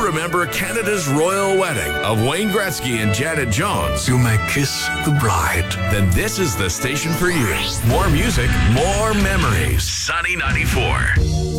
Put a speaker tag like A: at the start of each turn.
A: remember Canada's royal wedding of Wayne Gretzky and Janet Jones,
B: You may kiss the bride.
A: then this is the station for you. More music, more memories. Sunny 94.